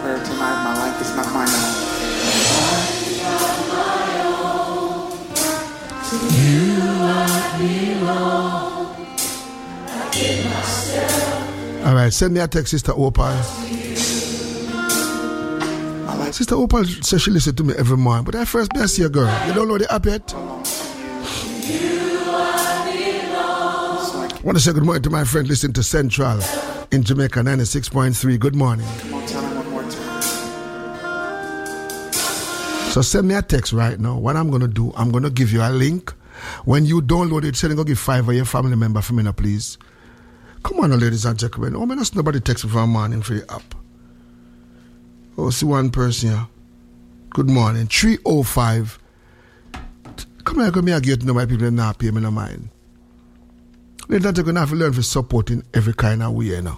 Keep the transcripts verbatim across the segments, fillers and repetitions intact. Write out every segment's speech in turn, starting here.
prayer tonight. My life is not my own. You want me wrong. I give myself. All right, send me a text, Sister Opal. Sister Opal says she listens to me every morning, but I first be I see a girl. You don't know the app yet? I want to say good morning to my friend listening to Central in Jamaica ninety-six point three. Good morning. Come on, tell him one more time. So send me a text right now. What I'm going to do, I'm going to give you a link. When you download it, send go give five of your family member for me now, please. Come on, ladies and gentlemen. Oh, man, that's nobody text me for a morning for your app. Oh, see one person here. Good morning. three oh five. Come here, come here, get to know my people and not pay me no mind. They're not going to have to learn for support in every kind of way, you know.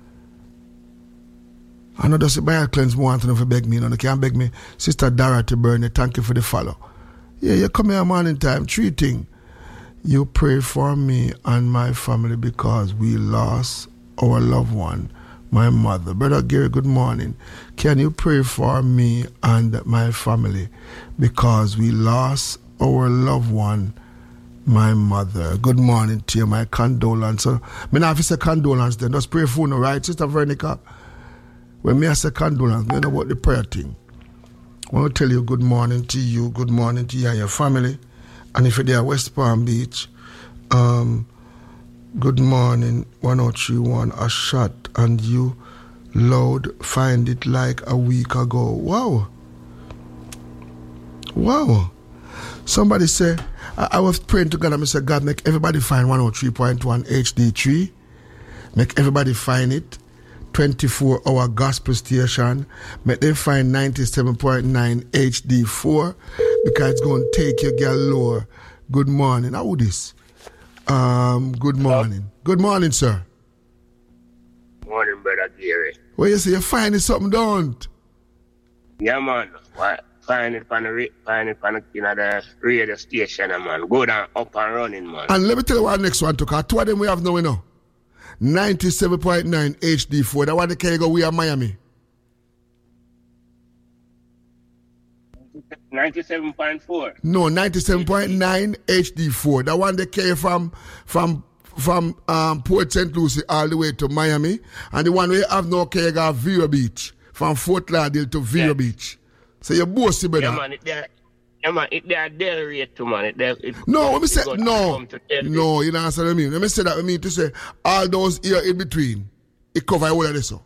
I know that's the buyer cleanse more want to beg me, you know. They can't beg me. Sister Dorothy Burney, thank you for the follow. Yeah, you come here morning time. Three things. You pray for me and my family because we lost our loved one. My mother. Brother Gary, good morning. Can you pray for me and my family because we lost our loved one, my mother. Good morning to you, my condolence. So, me not have to say condolence then. Just pray for you, right, Sister Veronica? When me I say condolence, me know about the prayer thing. I want to tell you good morning to you, good morning to you and your family. And if you're there at West Palm Beach, um, good morning, one oh three one, a shot, and you loud find it like a week ago. Wow. Wow. Somebody say, I, I was praying to God and I said, God, make everybody find one oh three point one H D three. Make everybody find it. twenty-four hour gospel station. Make them find ninety-seven point nine H D four because it's going to take your girl lower. Good morning. How this? Um, good morning. Hello? Good morning, sir. Morning, brother Gary. Well, you say you're finding something, don't? Yeah, man. What? Find it on the, find it on the, you know, the radio station, man. Go down, up and running, man. And let me tell you what next one took. Two of them we have now, you know. ninety-seven point nine H D four. That one they can go, we are Miami. ninety-seven point four. No, ninety-seven point nine H D four. That one they carry from from from um, Port Saint Lucie all the way to Miami. And the one we have now carry go Vero Beach. From Fort Lauderdale to Vero yeah. Beach. So you're bossy, brother. Yeah, man. It there, yeah, man. It there Del rate too, man. It there, it, no, let me say, it no. No, you know what I mean? Let me say that. I mean to say, all those here in between, it cover all of this. So.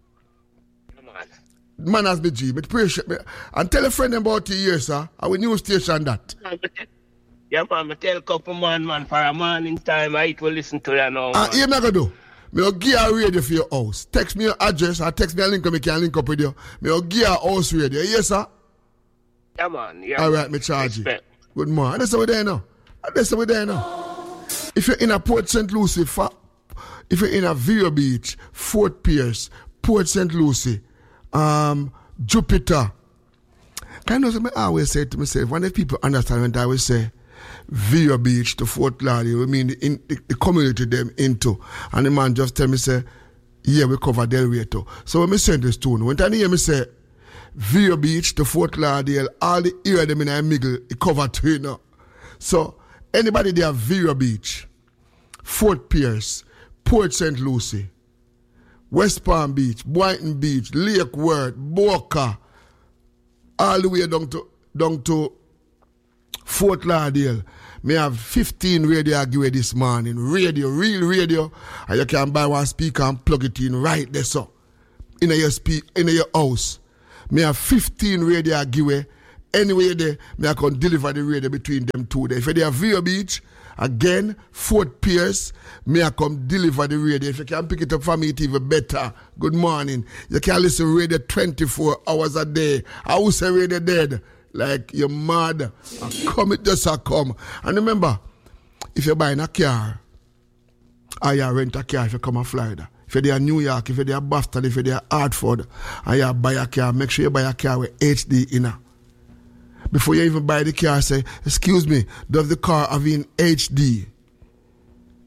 Man has been G, but appreciate me. And tell a friend about you here, sir. Our new station that. Yeah, man, I tell a couple man, man, for a morning time, I will listen to you now. Ah, uh, you not gonna do. Me will give you a radio for your house. Text me your address or text me a link, I can link up with you. Me will give you a house radio. Yes, sir? Yeah, man. Yeah, all right, man. me charge Respect. you. Good morning. That's how we there now. That's how we there now. If you're in a Port Saint Lucie, if you're in a Vero Beach, Fort Pierce, Port Saint Lucie, um, Jupiter. Kind of, I always say to myself, when the people understand when I always say Vero Beach to Fort Lauderdale, we mean the, in, the, the community them into. And the man just tell me, say, yeah, we cover Del Rio too. So when I send this tune, when I hear me say Vero Beach to Fort Lauderdale, all the area them in the middle, it cover too, you know. So anybody there, Vero Beach, Fort Pierce, Port Saint Lucie, West Palm Beach, Boynton Beach, Lake Worth, Boca, all the way down to down to Fort Lauderdale. Me have fifteen radio I give you this morning. Radio, real radio. And you can buy one speaker and plug it in right there, so. In your speak in your house. Me have fifteen radio I give you. Anyway there, me I can deliver the radio between them two there. If you have Vero Beach, again, Fort Pierce, me I come deliver the radio. If you can pick it up for me, it's even better. Good morning. You can listen to radio twenty-four hours a day. I will say radio dead. Like you're mad. I come, it just a come. And remember, if you're buying a car, or you rent a car if you come to Florida. If you're there New York, if you're there Boston, if you're there Hartford, and you buy a car, make sure you buy a car with H D in it. Before you even buy the car, say, excuse me, does the car have in H D?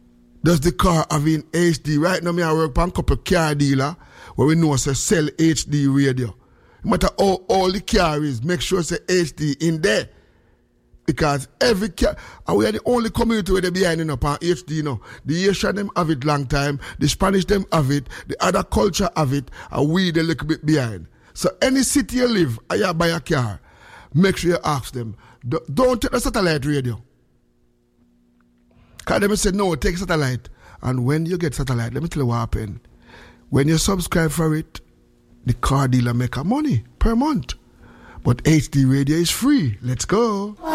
Does the car have in H D? Right now, me I work on a couple car dealer where we know say sell H D radio. No matter how all the car is, make sure say H D in there. Because every car, and we are the only community where they behind in upon H D, you know. The Asian them have it long time, the Spanish them have it, the other culture have it, and we the little bit behind. So any city you live, and you buy a car, make sure you ask them, don't take the satellite radio. Because they say, no, take satellite. And when you get satellite, let me tell you what happened. When you subscribe for it, the car dealer make a money per month. But H D radio is free. Let's go.